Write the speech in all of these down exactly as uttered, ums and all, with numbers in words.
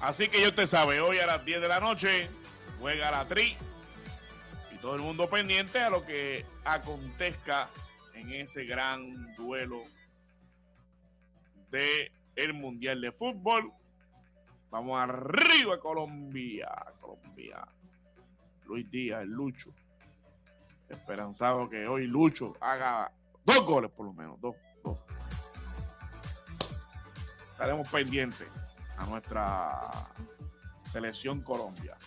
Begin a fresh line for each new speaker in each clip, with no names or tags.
Así que ya usted sabe, hoy a las diez de la noche juega la Tri y todo el mundo pendiente a lo que acontezca en ese gran duelo de el Mundial de Fútbol. Vamos arriba, Colombia, Colombia. Luis Díaz, el Lucho. Esperanzado que hoy Lucho haga dos goles por lo menos, dos, dos. Estaremos pendientes a nuestra selección Colombia.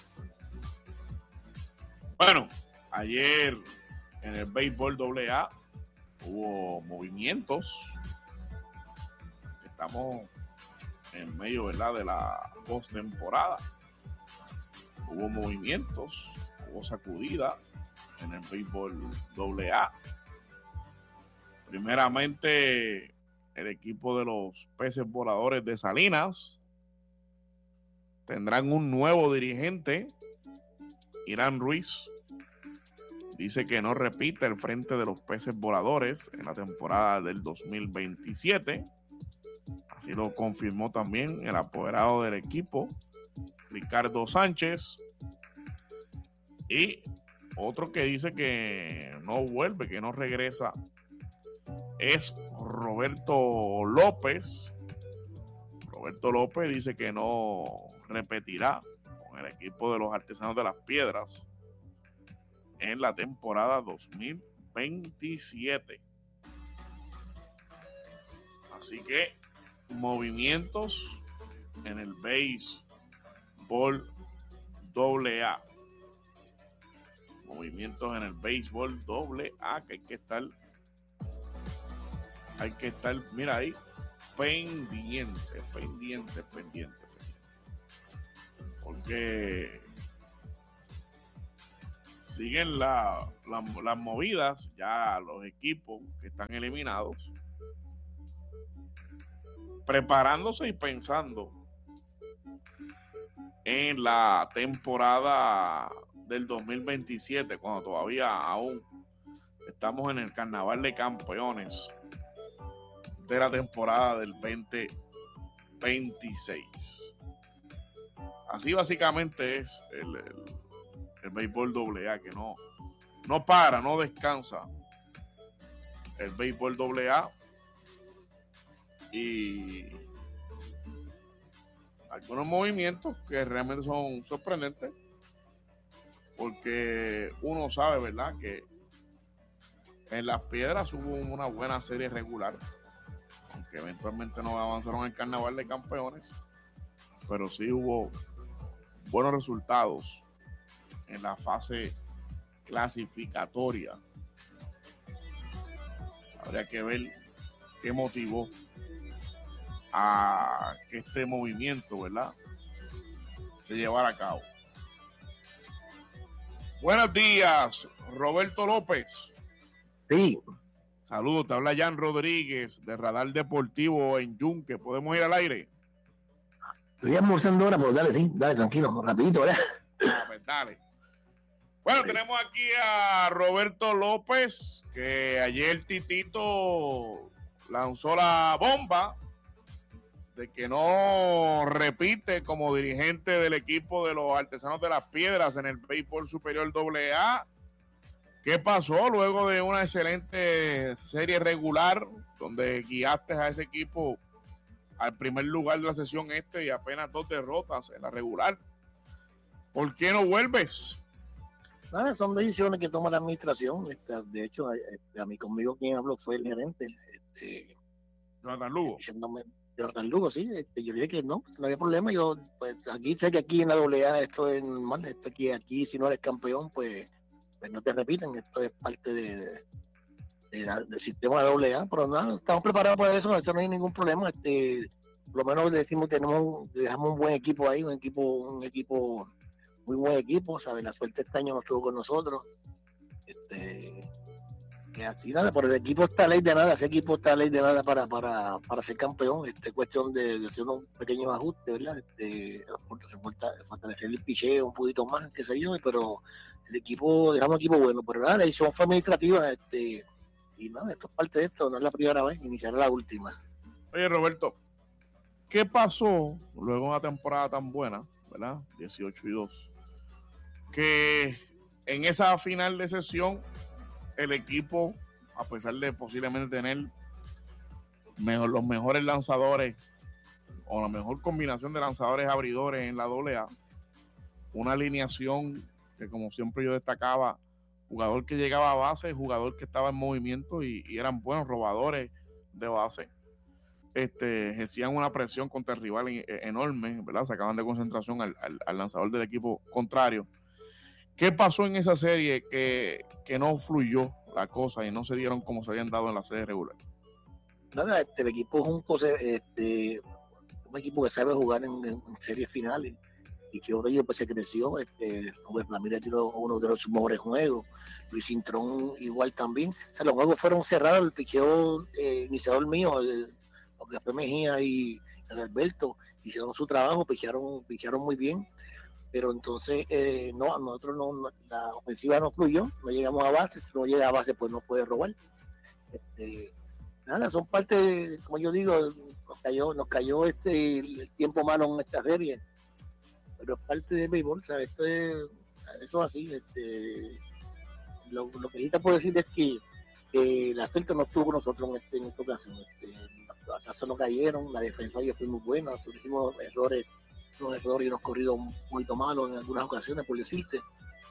Bueno, ayer en el béisbol doble A hubo movimientos. Estamos en medio, ¿verdad?, de la postemporada. Hubo movimientos, hubo sacudida en el béisbol doble A. Primeramente, el equipo de los Peces Voladores de Salinas tendrán un nuevo dirigente. Irán Ruiz dice que no repite el frente de los Peces Voladores en la temporada del dos mil veintisiete. Así lo confirmó también el apoderado del equipo, Ricardo Sánchez. Y otro que dice que no vuelve, que no regresa, es Roberto López. Roberto López dice que no repetirá con el equipo de los Artesanos de las Piedras en la temporada dos mil veintisiete. Así que movimientos en el béisbol doble A. Movimientos en el béisbol doble A que hay que estar, hay que estar, mira ahí, pendiente, pendiente, pendiente, pendiente. Porque siguen la, la, las movidas, ya los equipos que están eliminados, preparándose y pensando en la temporada del dos mil veintisiete, cuando todavía aún estamos en el Carnaval de Campeones de la temporada del veinte veintiséis. Así básicamente es el, el, el béisbol doble A, que no, no para, no descansa el béisbol doble A. Y algunos movimientos que realmente son sorprendentes, porque uno sabe, ¿verdad?, que en Las Piedras hubo una buena serie regular, aunque eventualmente no avanzaron al Carnaval de Campeones, pero sí hubo buenos resultados en la fase clasificatoria. Habría que ver qué motivó a que este movimiento, ¿verdad?, se llevara a cabo. Buenos días, Roberto López.
Sí.
Saludos, te habla Jan Rodríguez de Radar Deportivo en Yunque. ¿Podemos ir al aire?
Estoy almorzando ahora, pero dale, sí, dale, tranquilo, rapidito, ¿verdad?
Ah, pues dale. Bueno, sí. Tenemos aquí a Roberto López, que ayer Titito lanzó la bomba de que no repite como dirigente del equipo de los Artesanos de las Piedras en el béisbol superior doble A. ¿Qué pasó luego de una excelente serie regular donde guiaste a ese equipo al primer lugar de la sesión este y apenas dos derrotas en la regular? ¿Por qué no vuelves?
Nada, son decisiones que toma la administración. De hecho, a mí conmigo quien habló fue el gerente, este,
Jonathan Lugo.
Diciéndome, Jonathan Lugo, sí. Este, yo le dije que no, que no había problema. Yo, pues, aquí sé que aquí en la doble A esto es normal. Esto aquí, aquí, si no eres campeón, pues, pues no te repiten. Esto es parte de, de, de la, del sistema de doble A. Pero nada, estamos preparados para eso. Eso no hay ningún problema. Este, por lo menos decimos tenemos, dejamos un buen equipo ahí, un equipo, un equipo. Muy buen equipo, ¿sabes? La suerte este año no estuvo con nosotros. Este, que así nada, por el equipo está ley de nada, ese equipo está ley de nada para, para, para ser campeón. Este, cuestión de, de hacer unos pequeños ajustes, ¿verdad? Este, fortalecer el picheo un poquito más, qué sé yo, pero el equipo, dejamos un equipo bueno, pero nada, la decisión fue administrativa, este, y nada, esto es parte de esto, no es la primera vez, iniciará la última.
Oye, Roberto, ¿Qué pasó luego de una temporada tan buena, ¿verdad? dieciocho y dos, que en esa final de sesión el equipo, a pesar de posiblemente tener mejor, los mejores lanzadores o la mejor combinación de lanzadores abridores en la doble A, una alineación que, como siempre yo destacaba, jugador que llegaba a base, jugador que estaba en movimiento y, y eran buenos robadores de base, este, ejercían una presión contra el rival en, en, enorme, ¿verdad? Sacaban de concentración al, al, al lanzador del equipo contrario. ¿Qué pasó en esa serie que, que no fluyó la cosa y no se dieron como se habían dado en la serie regular?
Nada, este, el equipo es un, este, un equipo que sabe jugar en, en series finales y que ahora pues se creció. Este, Rubén Ramírez tiró uno de los mejores juegos, Luis Cintrón igual también. O sea, los juegos fueron cerrados, el picheo eh, iniciador mío, el, lo que fue Mejía y Alberto, hicieron su trabajo, picharon, picharon muy bien. Pero entonces, eh, no, a nosotros no, no, la ofensiva no fluyó, no llegamos a base, si no llega a base, pues no puede robar. Este, nada, son parte, de, como yo digo, nos cayó, nos cayó este el tiempo malo en esta serie, pero es parte del béisbol, ¿sabes? Esto es, eso es así. Este, lo, lo que sí te puedo decir es que, que la suerte no estuvo con nosotros en, este, en esta ocasión. Este, acaso no cayeron, la defensa ya fue muy buena, nosotros hicimos errores. unos errores y unos corridos un poquito malos en algunas ocasiones, por decirte.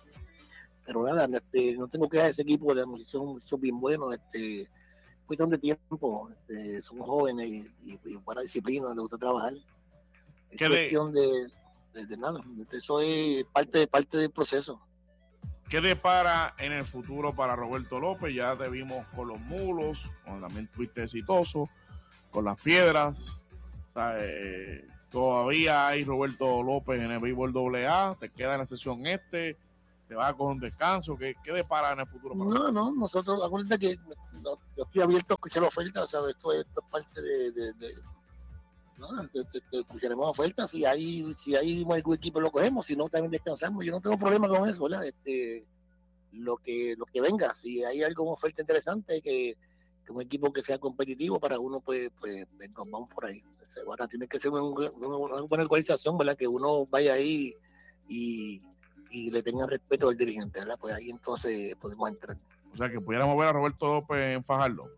Pero nada, este, no tengo que dejar ese equipo, la son, son bien buenos, este, cuestión de tiempo, este, son jóvenes y, y, y para disciplina, les gusta trabajar. Es cuestión de, de, de nada, eso es parte, parte del proceso.
¿Qué depara en el futuro para Roberto López? Ya te vimos con los Mulos, también fuiste exitoso, con las Piedras, o sea, eh, todavía hay Roberto López en el béisbol doble A, te queda en la sesión este, te vas a coger un descanso, ¿qué, qué depara en el futuro?
Para no, no, nosotros, acuérdate que no, yo estoy abierto a escuchar ofertas, o sea, esto, esto es parte de, de, de no, te, te, te escucharemos ofertas, si hay, si hay algún equipo lo cogemos, si no también descansamos, yo no tengo problema con eso, ¿verdad? Este, lo que, lo que venga, si hay alguna oferta interesante que que un equipo que sea competitivo para uno, pues, pues nos vamos por ahí. Ahora tiene que ser una, una buena organización, ¿verdad? Que uno vaya ahí y, y le tenga respeto al dirigente, ¿verdad? Pues ahí entonces podemos entrar.
O sea, que pudiéramos ver a Roberto López en Fajardo.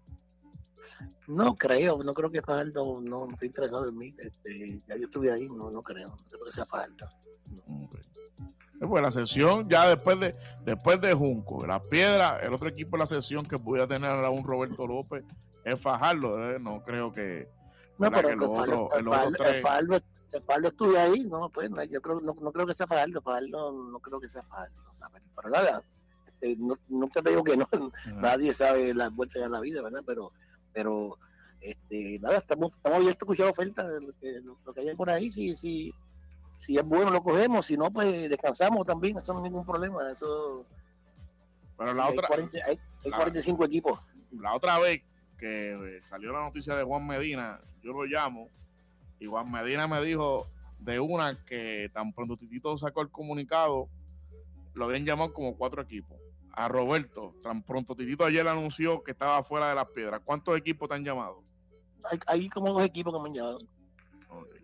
No creo, no creo que Fajardo no, no esté interesado en mí. Este, ya yo estuve ahí, no, no creo, no creo que sea Fajardo. No.
Okay. Pues la sesión ya después de después de Junco, la Piedra, el otro equipo de la sesión que pudiera tener a un Roberto López es Fajardo, ¿eh? No creo que
no, pero que el, Fajardo, otro, el, Fajardo, tres... el, Fajardo, el Fajardo estuve ahí, no, pues no, yo creo, no, no creo que sea Fajardo, Fajardo no creo que sea Fajardo, o sea, pero nada, este, no, no te digo que no, uh-huh. Nadie sabe las vueltas de la vida, ¿verdad? Pero, pero este, nada, estamos, estamos abiertos a escuchar ofertas, lo que, lo que hay por ahí, sí, sí. Si es bueno lo cogemos, si no pues descansamos también, eso no hay ningún problema, eso.
Pero la
hay
otra
cuarenta, hay, hay la, cuarenta y cinco equipos.
La otra vez que salió la noticia de Juan Medina, yo lo llamo y Juan Medina me dijo de una que tan pronto Titito sacó el comunicado, lo habían llamado como cuatro equipos. A Roberto, tan pronto Titito ayer anunció que estaba fuera de las Piedras. ¿Cuántos equipos te han llamado?
Hay, hay como dos equipos que me han llamado.
Okay.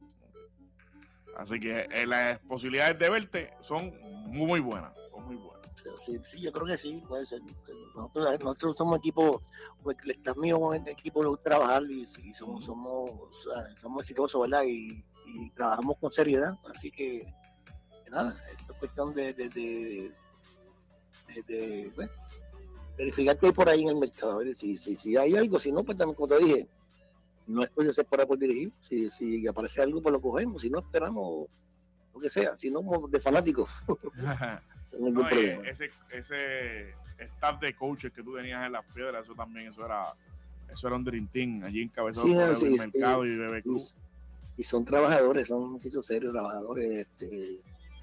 Así que eh, las posibilidades de verte son muy buenas, son muy buenas.
Sí, sí, yo creo que sí, puede ser. Nosotros, nosotros somos equipo, pues, el mío es equipo de trabajar y, y somos, somos, o sea, somos exitosos, ¿verdad? Y, y trabajamos con seriedad, así que, que nada, esto es cuestión de, de, de, de, de bueno, verificar qué hay por ahí en el mercado, a ver si, si, si hay algo, si no, pues también, como te dije, no es que yo se para por dirigir, si, si aparece algo pues lo cogemos, si no esperamos lo que sea, si no de fanáticos.
No, eh, ese, ese staff de coaches que tú tenías en las Piedras, eso también, eso era eso era un dream team, allí encabezado
sí,
por el
sí,
mercado
sí,
y Bebé Club.
Y, y son trabajadores, son muchos serios trabajadores, este,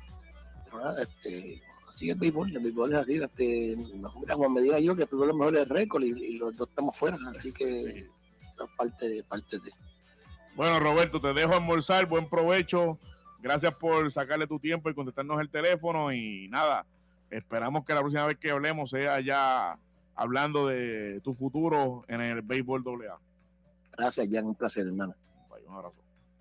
este así es el béisbol, el béisbol es así, este, como me diga yo que tuvo los mejores récords y, y los dos estamos fuera, así que sí. Parte de, parte de.
Bueno, Roberto, te dejo almorzar, buen provecho, gracias por sacarle tu tiempo y contestarnos el teléfono y nada, esperamos que la próxima vez que hablemos sea ya hablando de tu futuro en el béisbol doble A.
Gracias, Jan, un placer, hermano.
Bye, un abrazo.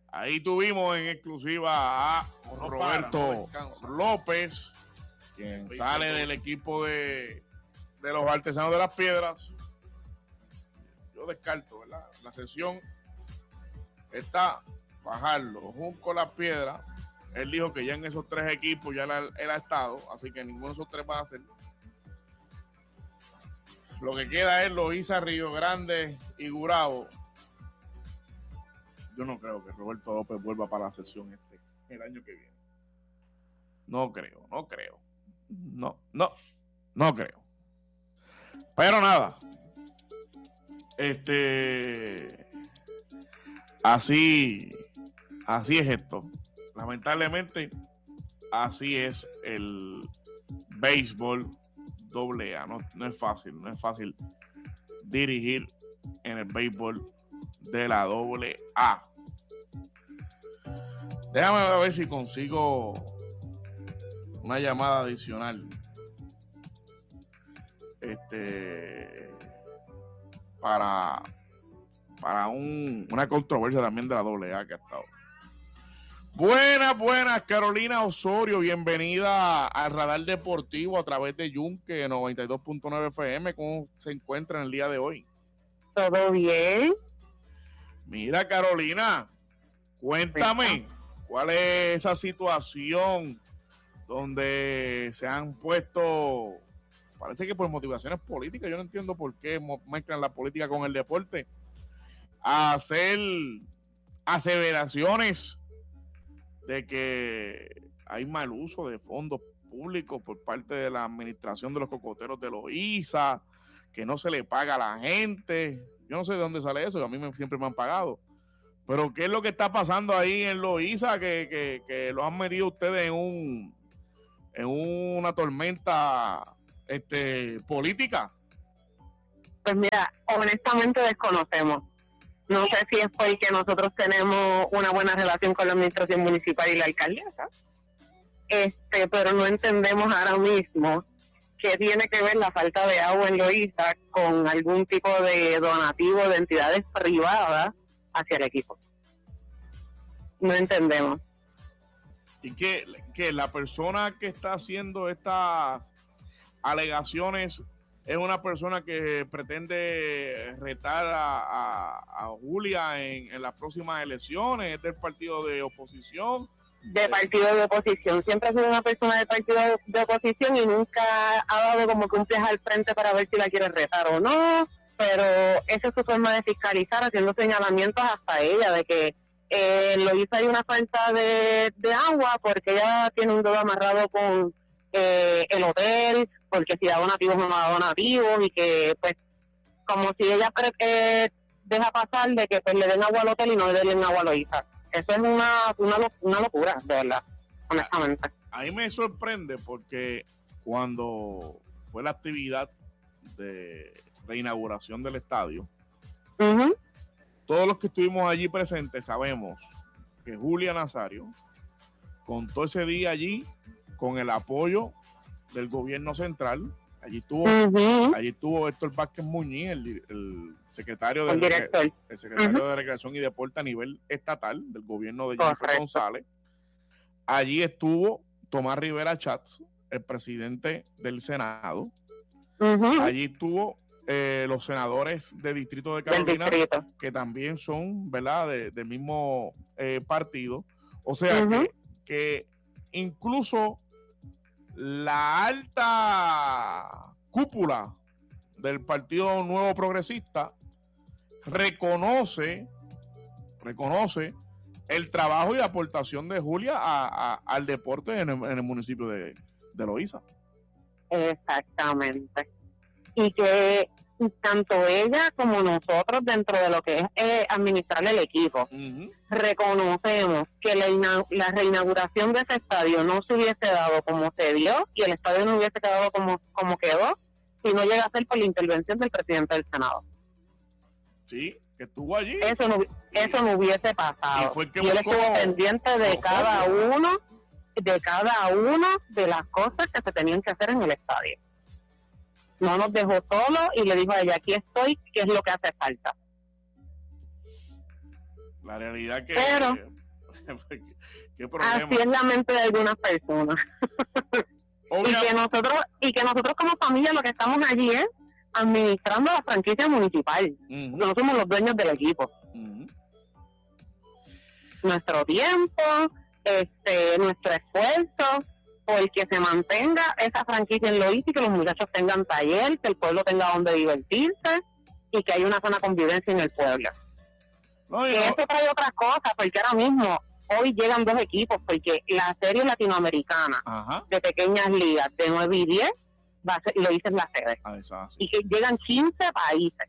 Ahí tuvimos en exclusiva a
No
Roberto
para, no
López, quien sí, sale sí, del equipo de, de los artesanos de las piedras. Yo descarto, ¿verdad? La sesión está Fajardo, Junco, Las Piedras. Él dijo que ya en esos tres equipos ya él, él ha estado, así que ninguno de esos tres va a ser. Lo que queda es Loíza, Río Grande y Gurabo. Yo no creo que Roberto López vuelva para la sesión este el año que viene. No creo, no creo. No, no, no creo. Pero nada. Este. Así. Así es esto. Lamentablemente, así es el béisbol doble A. No, no es fácil, no es fácil dirigir en el béisbol de la doble A. Déjame ver si consigo una llamada adicional. Este para para un, una controversia también de la doble A que ha estado. Buenas, buenas, Carolina Osorio, bienvenida al Radar Deportivo a través de Yunque noventa y dos punto nueve F M. ¿Cómo se encuentra en el día de hoy?
¿Todo bien?
Mira, Carolina, cuéntame, ¿cuál es esa situación donde se han puesto, parece que por motivaciones políticas, yo no entiendo por qué mezclan la política con el deporte, a hacer aseveraciones de que hay mal uso de fondos públicos por parte de la administración de los cocoteros de Loíza, que no se le paga a la gente? Yo no sé de dónde sale eso, a mí me, siempre me han pagado. Pero ¿qué es lo que está pasando ahí en Loíza que, que, que lo han metido ustedes en un en una tormenta este, política?
Pues mira, honestamente desconocemos. No sé si es porque nosotros tenemos una buena relación con la administración municipal y la alcaldesa, este, pero no entendemos ahora mismo qué tiene que ver la falta de agua en Loíza con algún tipo de donativo de entidades privadas hacia el equipo. No entendemos.
Y que, que la persona que está haciendo estas alegaciones es una persona que pretende retar a, a, a Julia en, en las próximas elecciones, es del partido de oposición.
De partido de oposición, siempre ha sido una persona del partido de oposición y nunca ha dado como que un pie al frente para ver si la quiere retar o no, pero esa es su forma de fiscalizar, haciendo señalamientos hasta ella de que eh, Loíza hay una falta de, de agua porque ella tiene un dedo amarrado con eh, el hotel, porque si da donativos no da donativos, y que pues como si ella eh, deja pasar de que pues le den agua al hotel y no le den agua a Loíza. Eso es una, una, una locura, de verdad, honestamente.
A mí me sorprende porque cuando fue la actividad de reinauguración del estadio,
uh-huh.
todos los que estuvimos allí presentes sabemos que Julia Nazario contó ese día allí con el apoyo del gobierno central. Allí estuvo, uh-huh. allí estuvo Héctor Vázquez Muñiz, el, el secretario, de,
el director.
el secretario
uh-huh.
de Recreación y Deporte a nivel estatal del gobierno de Jennifer González. Allí estuvo Tomás Rivera Chats, el presidente del Senado.
Uh-huh.
Allí estuvo eh, los senadores de Distrito de Carolina, que también son, ¿verdad?, de, del mismo eh, partido. O sea, uh-huh. que, que incluso la alta cúpula del Partido Nuevo Progresista reconoce, reconoce el trabajo y la aportación de Julia a, a, al deporte en el, en el municipio de, de Loíza.
Exactamente. Y que tanto ella como nosotros, dentro de lo que es eh, administrar el equipo, uh-huh. reconocemos que la, ina- la reinauguración de ese estadio no se hubiese dado como se dio y el estadio no hubiese quedado como, como quedó si no llega a ser por la intervención del presidente del Senado.
Sí, que estuvo allí.
Eso no, eso no hubiese pasado.
Y, fue que
y él estuvo pendiente de cada fondos. uno, de cada una de las cosas que se tenían que hacer en el estadio. No nos dejó solos y le dijo a ella, aquí estoy, ¿qué es lo que hace falta?
La realidad que...
Pero,
¿qué problema?
Así es la mente de algunas personas. y, que nosotros, y que nosotros como familia lo que estamos allí es administrando la franquicia municipal. Uh-huh. No somos los dueños del equipo. Uh-huh. Nuestro tiempo, este, nuestro esfuerzo, porque se mantenga esa franquicia en Loíza y que los muchachos tengan taller, que el pueblo tenga donde divertirse y que haya una sana convivencia en el pueblo. No, que no. Eso trae otras cosas, porque ahora mismo, hoy llegan dos equipos, porque la serie latinoamericana Ajá. de pequeñas ligas de nueve y diez, va a ser, Loíza es la sede. Ah, eso, y que llegan quince países.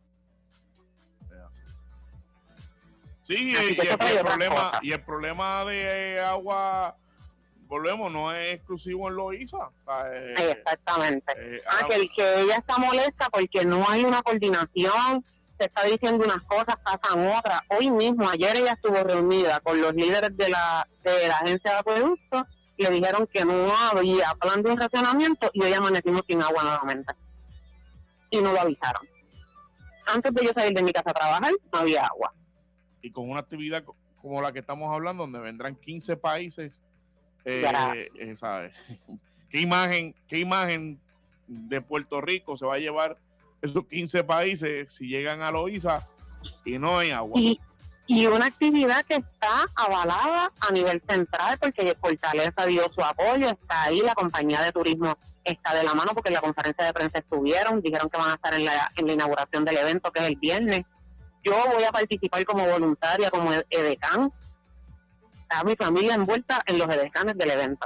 Sí, y, y, el, y, el problema, y el problema de agua, volvemos, no es exclusivo en Loíza. Eh,
Exactamente. Eh, ah, que, que ella está molesta porque no hay una coordinación, se está diciendo unas cosas, pasan otras. Hoy mismo, ayer ella estuvo reunida con los líderes de la, de la agencia de acueductos y le dijeron que no había plan de un racionamiento y hoy amanecimos sin agua nuevamente. Y no lo avisaron. Antes de yo salir de mi casa a trabajar, no había agua.
Y con una actividad como la que estamos hablando, donde vendrán quince países, eh, eh, ¿sabes? ¿Qué imagen, qué imagen de Puerto Rico se va a llevar esos quince países si llegan a Loíza y no hay agua?
Y, y una actividad que está avalada a nivel central, porque Fortaleza dio su apoyo, está ahí, la compañía de turismo está de la mano, porque en la conferencia de prensa estuvieron, dijeron que van a estar en la, en la inauguración del evento, que es el viernes. Yo voy a participar como voluntaria, como edecán. Está mi familia envuelta en los edecanes del evento.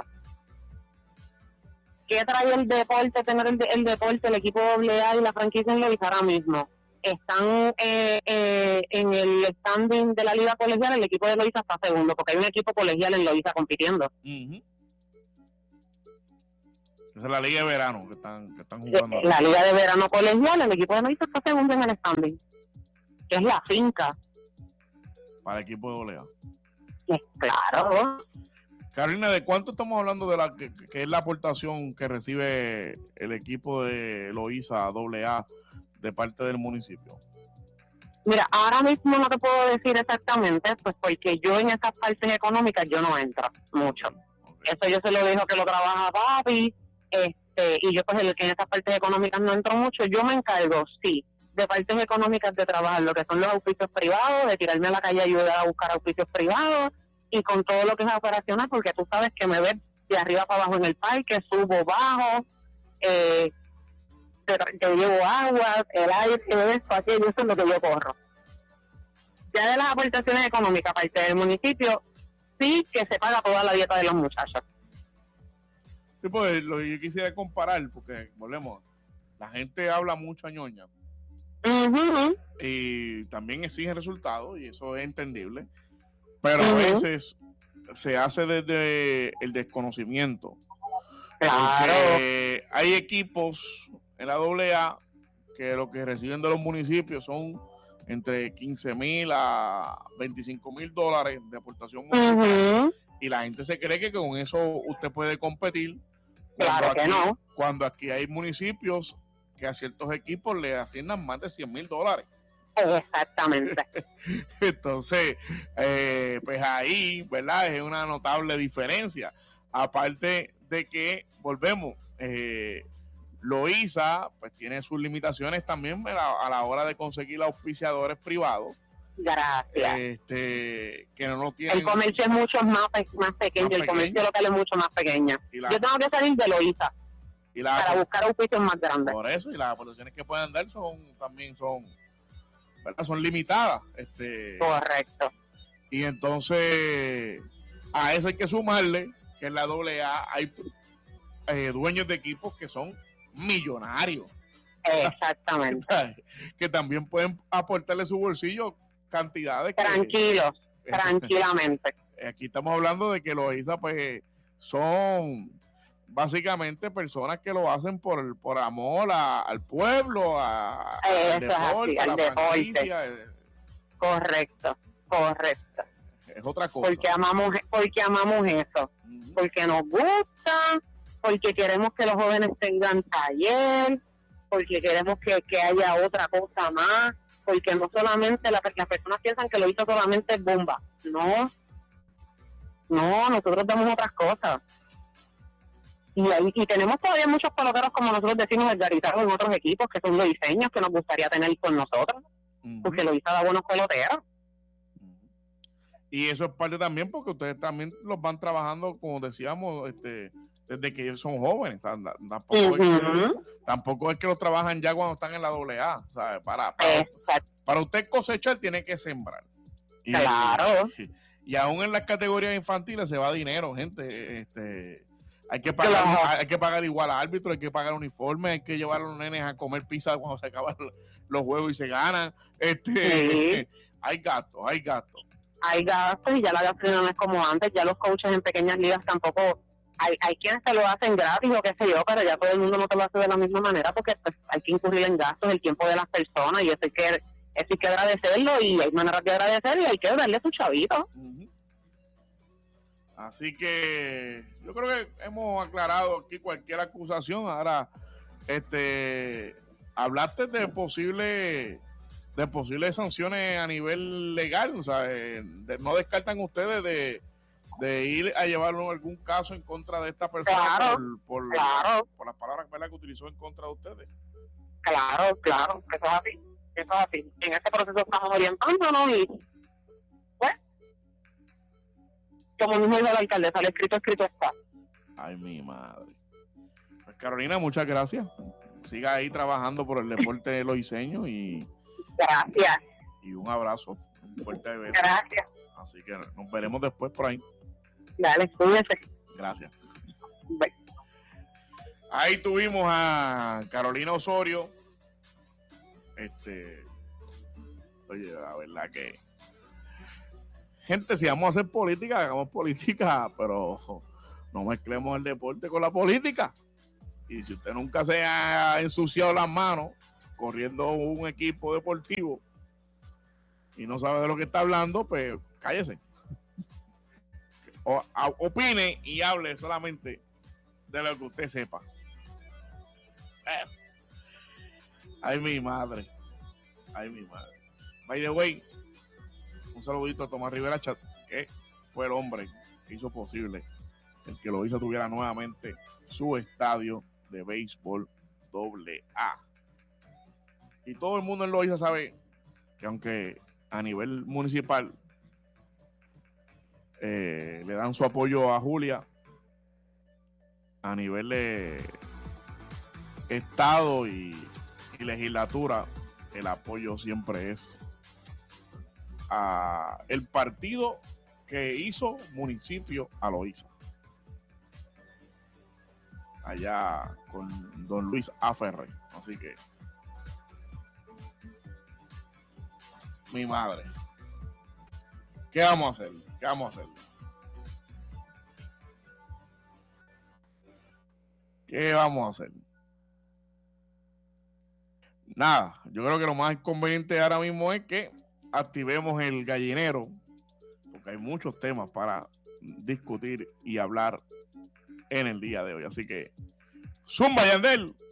¿Qué trae el deporte, tener el, el deporte, el equipo doble A y la franquicia en Loíza ahora mismo? Están eh, eh, en el standing de la liga colegial, el equipo de Loíza está segundo, porque hay un equipo colegial en Loíza compitiendo.
Uh-huh. Esa es la liga de verano que están, que están jugando.
La liga de verano colegial, el equipo de Loíza está segundo en el standing, que es la finca.
Para el equipo de doble A.
Es claro.
Carolina, ¿de cuánto estamos hablando de la que, que es la aportación que recibe el equipo de Loíza doble A de parte del municipio?
Mira, ahora mismo no te puedo decir exactamente, pues porque yo en esas partes económicas yo no entro mucho. Okay. Eso yo se lo dejo que lo trabaja papi, este, y yo pues en esas partes económicas no entro mucho. Yo me encargo, sí, de partes económicas de trabajar, lo que son los auspicios privados, de tirarme a la calle y ayudar a buscar auspicios privados, y con todo lo que es operacional, porque tú sabes que me ves de arriba para abajo en el parque, subo, bajo, eh, te, te llevo agua, el aire, esto, aquello, eso es lo que yo corro. Ya de las aportaciones económicas, parte del municipio, sí que se paga toda la dieta de los muchachos.
Sí, pues lo que yo quisiera comparar, porque volvemos, la gente habla mucho a ñoña. Uh-huh. Y también exigen resultados, y eso es entendible, pero uh-huh. a veces se hace desde el desconocimiento.
Claro.
Porque hay equipos en la doble A que lo que reciben de los municipios son entre quince mil a veinticinco mil dólares de aportación municipal, uh-huh. y la gente se cree que con eso usted puede competir.
Claro
aquí,
que no.
Cuando aquí hay municipios que a ciertos equipos le asignan más de cien mil dólares.
Exactamente.
Entonces, eh, pues ahí, ¿verdad? Es una notable diferencia. Aparte de que, volvemos, eh, Loíza, pues tiene sus limitaciones también a la, a la hora de conseguir auspiciadores privados.
Gracias.
Este, que no lo tienen.
El comercio es mucho más, más pequeño, más el comercio pequeño. Local es mucho más pequeño. La, Yo tengo que salir de Loíza y la, para buscar auspicios más grandes.
Por eso, y las aportaciones que pueden dar son también son, ¿verdad? Son limitadas. Este,
Correcto.
Y entonces, a eso hay que sumarle que en la doble A hay eh, dueños de equipos que son millonarios.
Exactamente.
Que también pueden aportarle su bolsillo cantidades.
Tranquilos, que, tranquilamente.
Aquí estamos hablando de que Loíza, pues, son básicamente personas que lo hacen por, por amor a, al pueblo, a, al deporte, a la franquicia.
Correcto, correcto.
Es otra cosa.
Porque amamos, porque amamos eso. Uh-huh. Porque nos gusta, porque queremos que los jóvenes tengan taller, porque queremos que, que haya otra cosa más. porque no solamente la, las personas piensan que lo hizo solamente Bomba. No, no, nosotros damos otras cosas. Y, ahí, y tenemos todavía muchos peloteros, como nosotros decimos, organizados en otros equipos, que son los diseños que nos gustaría tener con nosotros, uh-huh. porque lo hizo da buenos peloteros.
Y eso es parte también porque ustedes también los van trabajando, como decíamos, este desde que ellos son jóvenes. O sea, tampoco, uh-huh. es que, tampoco es que los trabajan ya cuando están en la doble A. O sea, para, para, para usted cosechar tiene que sembrar. Y,
claro.
Y, y aún en las categorías infantiles se va dinero, gente. Este, hay que pagar, claro. hay que pagar igual a árbitro, hay que pagar uniformes, hay que llevar a los nenes a comer pizza cuando se acaban los juegos y se ganan. Este, sí. Hay gastos, hay gastos.
Hay gastos y ya la gasolina no es como antes, ya los coaches en pequeñas ligas tampoco, hay, hay quienes te lo hacen gratis o qué sé yo, pero ya todo el mundo no te lo hace de la misma manera porque pues, hay que incurrir en gastos, el tiempo de las personas, y eso hay que, eso hay que agradecerlo, y hay maneras de agradecerlo y hay que darle a su chavito.
Uh-huh. Así que yo creo que hemos aclarado aquí cualquier acusación. Ahora, este, hablaste de posible de posibles sanciones a nivel legal, o sea, de, no descartan ustedes de, de ir a llevarlo algún caso en contra de esta persona
claro,
por, por,
claro.
por las palabras que utilizó en contra de ustedes.
Claro, claro, eso es así, eso es así. En ese proceso estamos orientándonos y, pues, como mismo dijo el alcalde, sale escrito, escrito está.
Ay, mi madre. Pues Carolina, muchas gracias. Siga ahí trabajando por el deporte loiseño y
gracias.
Y un abrazo, un fuerte beso.
Gracias.
Así que nos veremos después por ahí.
Dale, cuídese.
Gracias.
Bye.
Ahí tuvimos a Carolina Osorio. Este, oye, la verdad que gente, si vamos a hacer política, hagamos política, pero no mezclemos el deporte con la política. Y si usted nunca se ha ensuciado las manos corriendo un equipo deportivo y no sabe de lo que está hablando, pues cállese. O, a, opine y hable solamente de lo que usted sepa. Eh. Ay, mi madre. Ay, mi madre. By the way, un saludito a Tomás Rivera Chats, que fue el hombre que hizo posible el que Loíza tuviera nuevamente su estadio de béisbol doble A. Y todo el mundo en Loíza sabe que aunque a nivel municipal eh, le dan su apoyo a Julia, a nivel de estado y, y legislatura, el apoyo siempre es a el partido que hizo municipio a Loíza, allá con don Luis Aferre. Así que mi madre, ¿qué vamos a hacer? ¿Qué vamos a hacer? ¿Qué vamos a hacer? Nada, yo creo que lo más conveniente ahora mismo es que activemos el gallinero, porque hay muchos temas para discutir y hablar en el día de hoy. Así que, zumba, Yandel.